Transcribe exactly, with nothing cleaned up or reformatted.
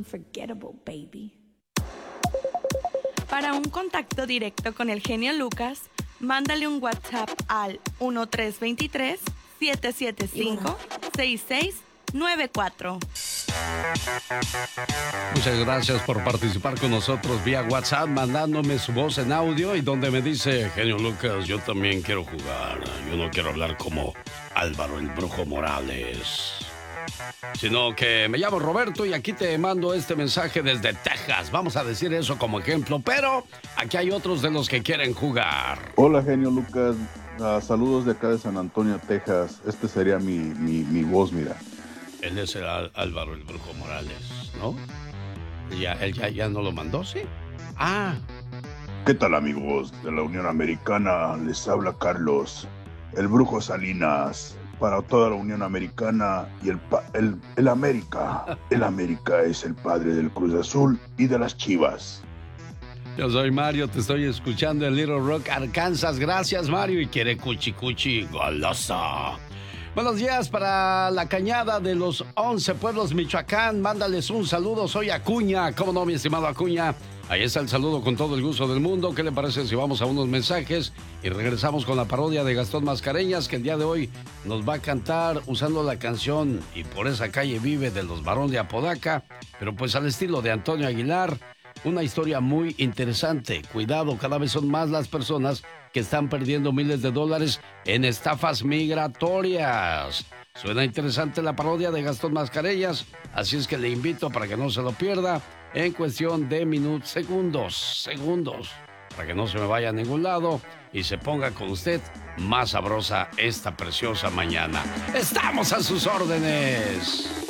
unforgettable, baby. Para un contacto directo con el genio Lucas, mándale un WhatsApp al uno tres dos tres, siete siete cinco, seis seis nueve cuatro. Muchas gracias por participar con nosotros vía WhatsApp, mandándome su voz en audio y donde me dice, genio Lucas, yo también quiero jugar. Yo no quiero hablar como Álvaro el Brujo Morales, sino que me llamo Roberto y aquí te mando este mensaje desde Texas. Vamos a decir eso como ejemplo, pero aquí hay otros de los que quieren jugar. Hola, genio Lucas. Uh, saludos de acá de San Antonio, Texas. Este sería mi, mi, mi voz, mira. Él es el Álvaro el Brujo Morales, ¿no? Ya, él ya, ya no lo mandó, ¿sí? Ah. ¿Qué tal, amigos de la Unión Americana? Les habla Carlos, el Brujo Salinas, para toda la Unión Americana y el, el, el América. El América es el padre del Cruz Azul y de las Chivas. Yo soy Mario, te estoy escuchando en Little Rock, Arkansas. Gracias, Mario, y quiere cuchi cuchi golosa. Buenos días para la Cañada de los once Pueblos, Michoacán. Mándales un saludo, soy Acuña. ¿Cómo no, mi estimado Acuña? Ahí está el saludo con todo el gusto del mundo. ¿Qué le parece si vamos a unos mensajes y regresamos con la parodia de Gastón Mascareñas, que el día de hoy nos va a cantar usando la canción Y por esa calle vive de los Barón de Apodaca, pero pues al estilo de Antonio Aguilar? Una historia muy interesante. Cuidado, cada vez son más las personas que están perdiendo miles de dólares en estafas migratorias. Suena interesante la parodia de Gastón Mascareñas, así es que le invito para que no se lo pierda en cuestión de minutos, segundos, segundos, para que no se me vaya a ningún lado y se ponga con usted más sabrosa esta preciosa mañana. ¡Estamos a sus órdenes!